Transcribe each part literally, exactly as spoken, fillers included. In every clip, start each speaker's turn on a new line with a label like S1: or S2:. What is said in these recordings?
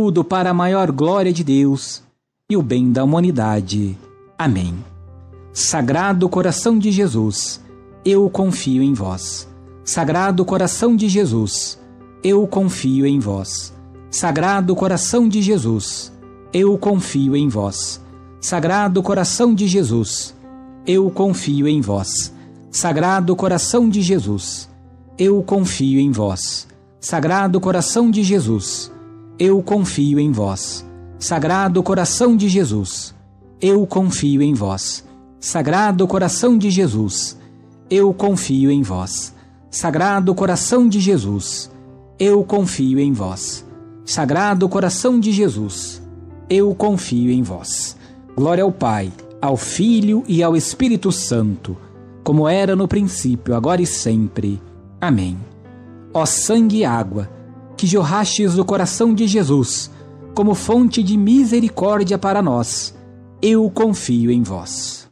S1: tudo para a maior glória de Deus e o bem da humanidade. Amém. Sagrado coração de Jesus, eu confio em vós. Sagrado coração de Jesus, eu confio em vós. Sagrado coração de Jesus, eu confio em vós. Sagrado coração de Jesus, eu confio em vós. Sagrado coração de Jesus, eu confio em vós. Sagrado coração de Jesus, eu confio em vós. Sagrado coração de Jesus, eu confio em vós. Sagrado coração de Jesus, eu confio em vós. Sagrado coração de Jesus, eu confio em vós. Sagrado coração de Jesus, eu confio em vós. Glória ao Pai, ao Filho e ao Espírito Santo, como era no princípio, agora e sempre. Amém. Ó sangue e água, que jorrastes do coração de Jesus, como fonte de misericórdia para nós, eu confio em vós.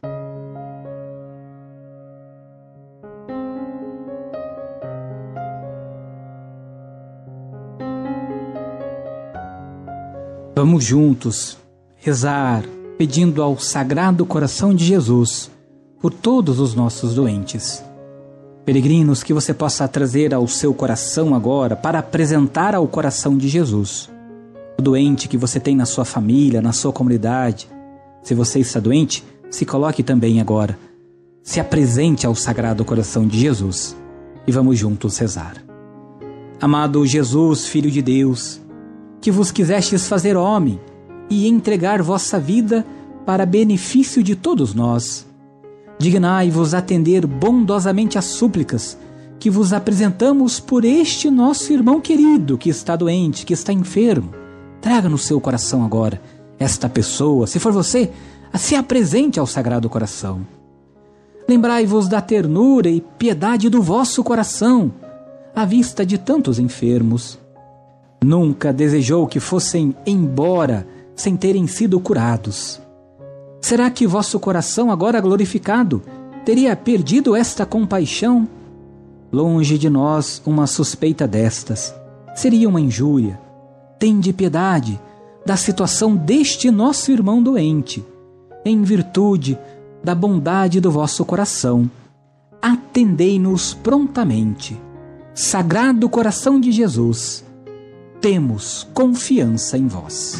S1: Vamos juntos rezar, pedindo ao Sagrado Coração de Jesus por todos os nossos doentes. Peregrinos, que você possa trazer ao seu coração agora para apresentar ao coração de Jesus o doente que você tem na sua família, na sua comunidade. Se você está doente, se coloque também agora. Se apresente ao Sagrado Coração de Jesus e vamos juntos rezar. Amado Jesus, Filho de Deus, que vos quisestes fazer homem e entregar vossa vida para benefício de todos nós, dignai-vos atender bondosamente às súplicas que vos apresentamos por este nosso irmão querido que está doente, que está enfermo. Traga no seu coração agora esta pessoa, se for você, se apresente ao Sagrado Coração. Lembrai-vos da ternura e piedade do vosso coração à vista de tantos enfermos. Nunca desejou que fossem embora sem terem sido curados. Será que vosso coração, agora glorificado, teria perdido esta compaixão? Longe de nós uma suspeita destas. Seria uma injúria. Tende piedade da situação deste nosso irmão doente, em virtude da bondade do vosso coração. Atendei-nos prontamente. Sagrado Coração de Jesus, temos confiança em vós.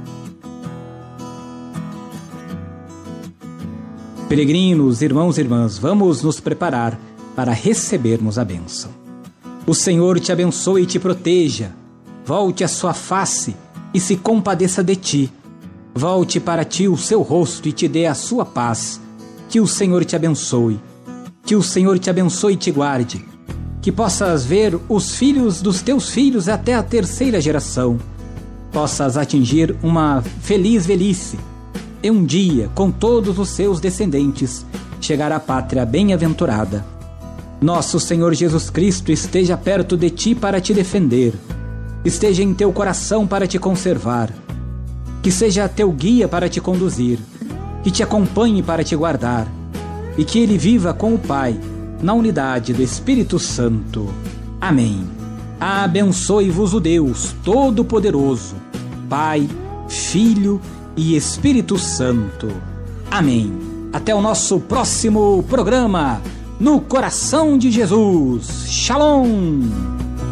S1: Peregrinos, irmãos e irmãs, vamos nos preparar para recebermos a bênção. O Senhor te abençoe e te proteja. Volte a sua face e se compadeça de ti. Volte para ti o seu rosto e te dê a sua paz. Que o Senhor te abençoe. Que o Senhor te abençoe e te guarde. Que possas ver os filhos dos teus filhos até a terceira geração. Possas atingir uma feliz velhice. E um dia, com todos os seus descendentes, chegar à pátria bem-aventurada. Nosso Senhor Jesus Cristo esteja perto de ti para te defender. Esteja em teu coração para te conservar. Que seja teu guia para te conduzir. Que te acompanhe para te guardar. E que ele viva com o Pai, na unidade do Espírito Santo. Amém. Abençoe-vos o Deus Todo-Poderoso, Pai, Filho e Espírito Santo. Amém. Até o nosso próximo programa, no Coração de Jesus. Shalom!